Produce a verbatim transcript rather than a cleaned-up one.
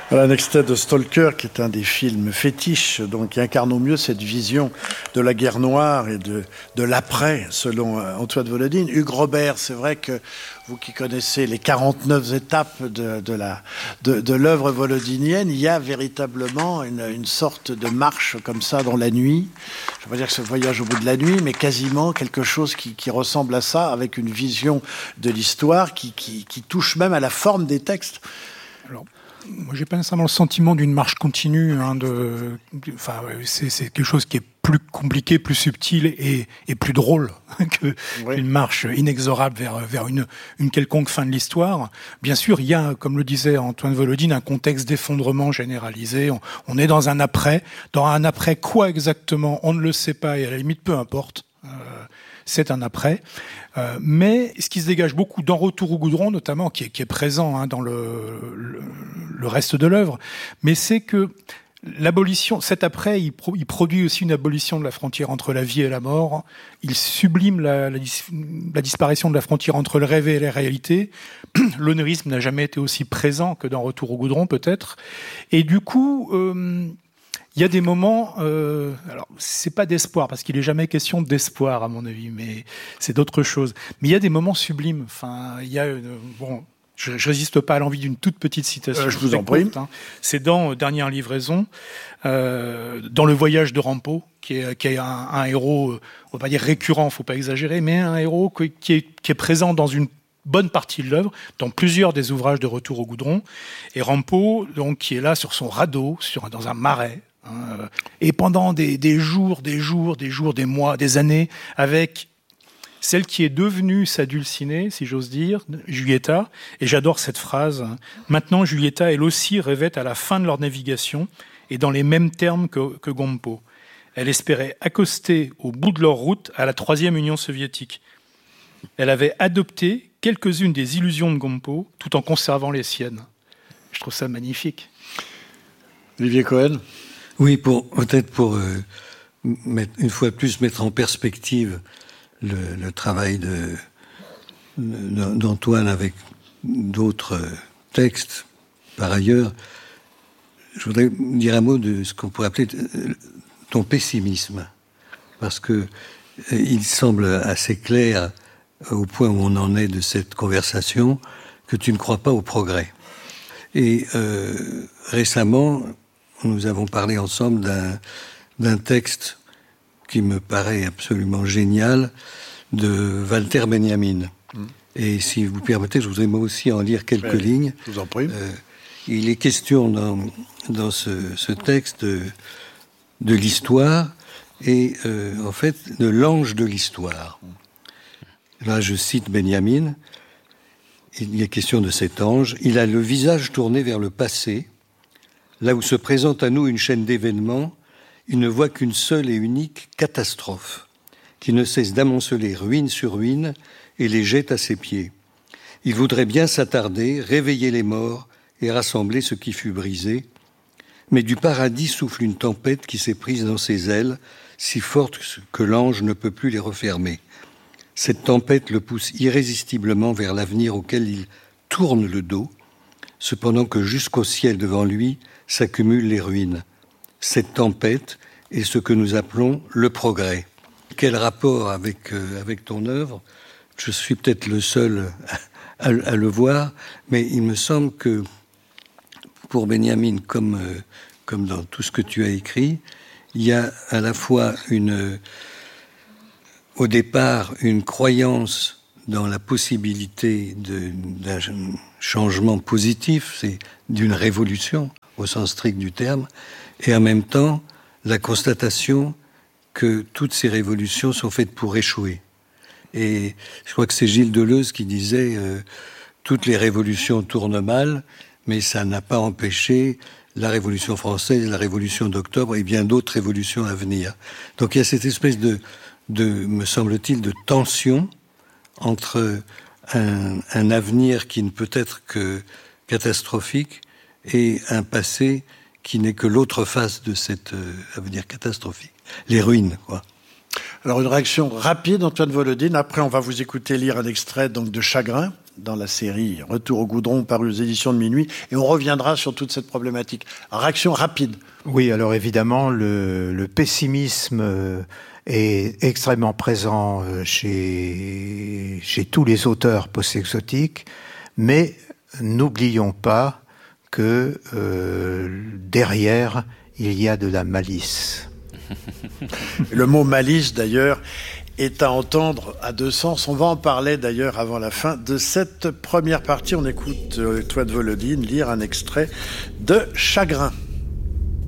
Voilà un extrait de Stalker, qui est un des films fétiches, donc qui incarne au mieux cette vision de la guerre noire et de, de l'après, selon Antoine Volodine. Hugues Robert, c'est vrai que vous qui connaissez les quarante-neuf étapes de, de, la, de, de l'œuvre volodinienne, il y a véritablement une, une sorte de marche comme ça dans la nuit. Je ne veux pas dire que c'est un voyage au bout de la nuit, mais quasiment quelque chose qui, qui ressemble à ça, avec une vision de l'histoire qui, qui, qui touche même à la forme des textes. Alors, moi, j'ai pas nécessairement le sentiment d'une marche continue. Hein, de, de, enfin, c'est, c'est quelque chose qui est plus compliqué, plus subtil et, et plus drôle que, oui. qu'une marche inexorable vers, vers une, une quelconque fin de l'histoire. Bien sûr, il y a, comme le disait Antoine Volodine, un contexte d'effondrement généralisé. On, on est dans un après. Dans un après quoi exactement, on ne le sait pas et à la limite, peu importe. Euh, c'est un après. Euh, mais ce qui se dégage beaucoup dans Retour au goudron, notamment, qui est, qui est présent hein, dans le, le, le reste de l'œuvre, mais c'est que l'abolition, cet après, il, pro, il produit aussi une abolition de la frontière entre la vie et la mort. Il sublime la, la, la disparition de la frontière entre le rêve et la réalité. L'onirisme n'a jamais été aussi présent que dans Retour au goudron, peut-être. Et du coup... Euh, il y a des moments, euh, alors c'est pas d'espoir parce qu'il est jamais question d'espoir à mon avis, mais c'est d'autres choses. Mais il y a des moments sublimes. Enfin, il y a une, bon, je, je résiste pas à l'envie d'une toute petite citation. Euh, je vous en prie. Courte, hein. C'est dans Dernière livraison, euh, dans le voyage de Rampeau, qui est, qui est un, un héros, on va pas dire récurrent, faut pas exagérer, mais un héros qui est, qui est présent dans une bonne partie de l'œuvre, dans plusieurs des ouvrages de Retour au goudron. Et Rampeau, donc, qui est là sur son radeau, sur, dans un marais. Et pendant des, des jours, des jours, des jours, des mois, des années, avec celle qui est devenue sa dulcinée, si j'ose dire, Giulietta, et j'adore cette phrase, « Maintenant, Giulietta, elle aussi, rêvait à la fin de leur navigation, et dans les mêmes termes que, que Gompo. Elle espérait accoster au bout de leur route à la troisième Union soviétique. Elle avait adopté quelques-unes des illusions de Gompo, tout en conservant les siennes. » Je trouve ça magnifique. Olivier Cohen. Oui, pour, peut-être pour, euh, mettre, une fois de plus, mettre en perspective le, le travail de, de, d'Antoine avec d'autres textes, par ailleurs, je voudrais dire un mot de ce qu'on pourrait appeler ton pessimisme. Parce que il semble assez clair, au point où on en est de cette conversation, que tu ne crois pas au progrès. Et euh, récemment... nous avons parlé ensemble d'un, d'un texte qui me paraît absolument génial de Walter Benjamin. Mmh. Et si vous permettez, je voudrais moi aussi en lire quelques Mais, lignes. Je vous en prie. Euh, il est question dans, dans ce, ce texte de, de l'histoire et euh, en fait de l'ange de l'histoire. Là, je cite Benjamin. Il est question de cet ange. Il a le visage tourné vers le passé. Là où se présente à nous une chaîne d'événements, il ne voit qu'une seule et unique catastrophe, qui ne cesse d'amonceler ruine sur ruine et les jette à ses pieds. Il voudrait bien s'attarder, réveiller les morts et rassembler ce qui fut brisé, mais du paradis souffle une tempête qui s'est prise dans ses ailes, si forte que l'ange ne peut plus les refermer. Cette tempête le pousse irrésistiblement vers l'avenir auquel il tourne le dos, cependant que jusqu'au ciel devant lui s'accumulent les ruines. Cette tempête est ce que nous appelons le progrès. Quel rapport avec, euh, avec ton œuvre ? Je suis peut-être le seul à, à, à le voir, mais il me semble que pour Benjamin, comme, euh, comme dans tout ce que tu as écrit, il y a à la fois une, euh, au départ une croyance dans la possibilité de, d'un changement positif, c'est d'une révolution au sens strict du terme, et en même temps, la constatation que toutes ces révolutions sont faites pour échouer. Et je crois que c'est Gilles Deleuze qui disait euh, « Toutes les révolutions tournent mal, mais ça n'a pas empêché la Révolution française, la Révolution d'octobre et bien d'autres révolutions à venir. » Donc il y a cette espèce de, de me semble-t-il, de tension entre un, un avenir qui ne peut être que catastrophique et un passé qui n'est que l'autre face de cet euh, avenir catastrophique. Les ruines, quoi. Alors, une réaction rapide, Antoine Volodine. Après, on va vous écouter lire un extrait donc, de Chagrin, dans la série Retour au goudron, paru aux éditions de Minuit, et on reviendra sur toute cette problématique. Réaction rapide. Oui, alors évidemment, le, le pessimisme est extrêmement présent chez, chez tous les auteurs post-exotiques, mais n'oublions pas que euh, derrière, il y a de la malice. Le mot malice, d'ailleurs, est à entendre à deux sens. On va en parler d'ailleurs avant la fin de cette première partie. On écoute euh, Toi de Volodine lire un extrait de Chagrin.